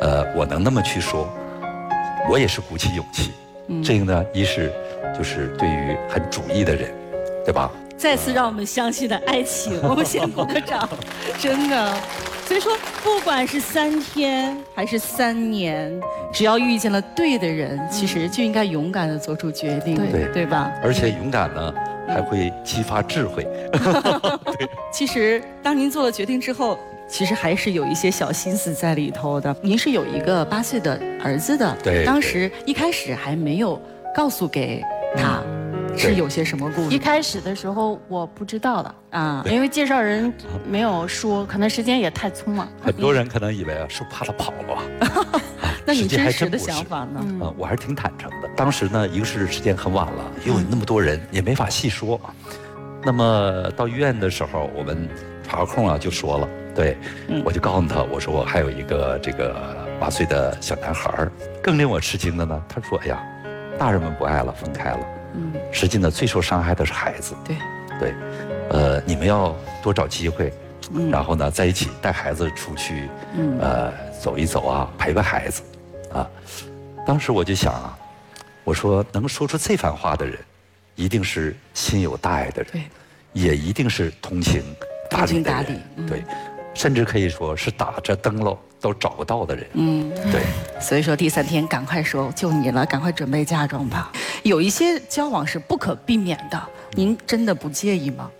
我能那么去说，我也是鼓起勇气。这个呢，一是就是对于很主义的人，对吧？ 再次让我们相信了爱情，我们先鼓个掌，真的。所以说，不管是3天还是3年，只要遇见了对的人，其实就应该勇敢地做出决定，对吧？ 而且勇敢呢，还会激发智慧。 对。其实，当您做了决定之后，其实还是有一些小心思在里头的。您是有一个8岁的儿子的， 对， 当时一开始还没有告诉给他。是有些什么故事？ 一开始的时候我不知道的啊，因为介绍人没有说，可能时间也太匆忙。 很多人可能以为是怕他跑了。 那你真实的想法呢？ 我还是挺坦诚的。当时呢，一个是时间很晚了，又有那么多人，也没法细说。那么到医院的时候，我们查空啊就说了，对，我就告诉他，我说我还有一个这个8岁的小男孩。更令我吃惊的呢，他说：“哎呀，大人们不爱了，分开了。”实际呢，最受伤害的是孩子。对，你们要多找机会，然后呢，在一起带孩子出去，走一走啊，陪陪孩子，啊。当时我就想啊，我说能说出这番话的人，一定是心有大爱的人，也一定是通情达理的人，对，甚至可以说是打着灯笼都找不到的人。对。 所以说第3天赶快说就你了，赶快准备嫁妆吧。有一些交往是不可避免的，您真的不介意吗？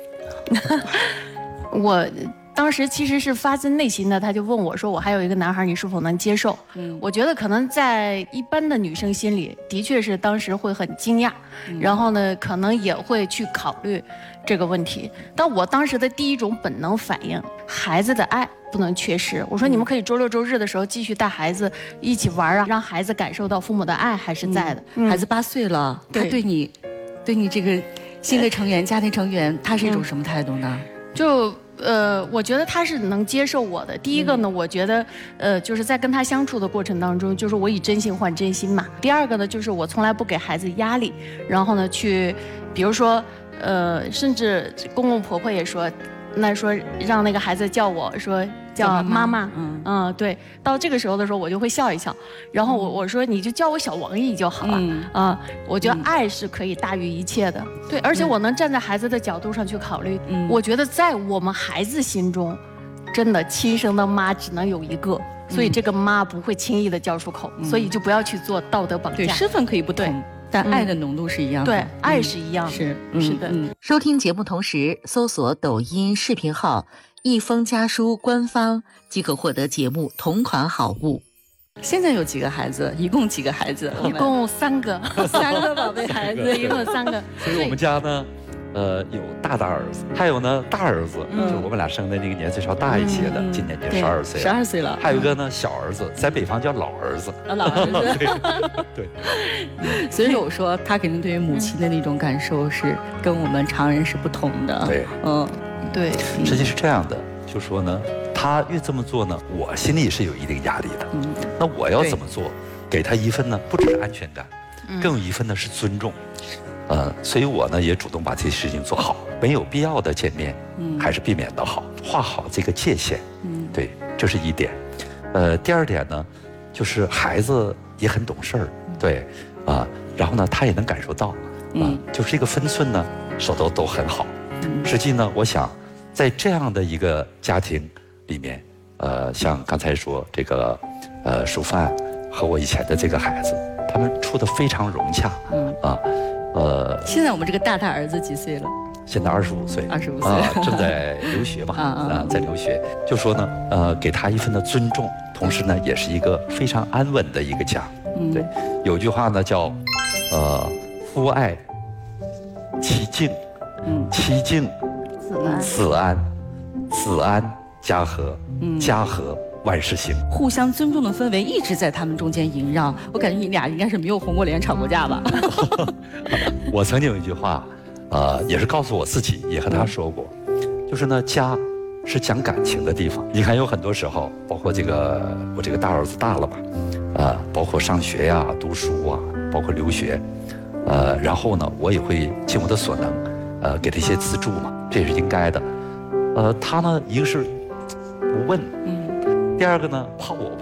我当时其实是发自内心的，他就问我说：“我还有一个男孩，你是否能接受？”我觉得可能在一般的女生心里，的确是当时会很惊讶，然后呢，可能也会去考虑这个问题。但我当时的第一种本能反应，孩子的爱不能缺失。我说你们可以周6周日的时候继续带孩子一起玩啊，让孩子感受到父母的爱还是在的。 孩子8岁了，他对你这个新的成员、家庭成员，他是一种什么态度呢？ 我觉得他是能接受我的。第一个呢，我觉得就是在跟他相处的过程当中，就是我以真心换真心嘛。第二个呢，就是我从来不给孩子压力，然后呢去，比如说甚至公公婆婆也说，那说让那个孩子叫我说叫妈妈，对，到这个时候的时候我就会笑一笑，然后我说你就叫我小王姨就好了，我觉得爱是可以大于一切的，对，而且我能站在孩子的角度上去考虑，我觉得在我们孩子心中，真的亲生的妈只能有一个，所以这个妈不会轻易的叫出口，所以就不要去做道德绑架。 对，身份可以不同，但爱的浓度是一样的。 对，爱是一样的。是的。 收听节目同时搜索抖音视频号一封家书官方即可获得节目同款好物。 现在有几个孩子？一共几个孩子？ 一共3个 ，3个宝贝孩子， 一共3个。 所以我们家呢，有大儿子，还有呢大儿子，就是我们俩生的那个年岁稍大一些的，今年就12岁了。 12岁了。 还有一个呢小儿子，在北方叫老儿子。 老儿子。对。所以我说，他肯定对于母亲的那种感受是跟我们常人是不同的。 对。 对。 实际是这样的，就说呢，他越这么做呢，我心里是有一定压力的。那我要怎么做？给他一份呢，不只是安全感，更有一份呢是尊重。所以我呢也主动把这些事情做好，没有必要的见面，还是避免的好，画好这个界限。对，这是一点。第二点呢，就是孩子也很懂事儿，对，然后呢他也能感受到，就是这个分寸呢手都很好。实际呢，我想在这样的一个家庭里面，像刚才说这个淑范和我以前的这个孩子，他们处得非常融洽。 现在我们这个大儿子几岁了？ 现在25岁 ，25岁正在留学嘛，在留学。就说呢，给他一份的尊重，同时呢，也是一个非常安稳的一个家。对，有句话呢叫，夫爱妻敬，妻敬子安，子安家和，家和万事兴。 互相尊重的氛围一直在他们中间萦绕。我感觉你俩应该是没有红过脸、吵过架吧？ 我曾经有一句话，也是告诉我自己，也和他说过，就是呢，家是讲感情的地方。你看，有很多时候，包括我这个大儿子大了吧，包括上学呀、读书啊，包括留学，然后呢，我也会尽我的所能，给他一些资助嘛，这也是应该的。他呢，一个是不问，第二个呢，怕我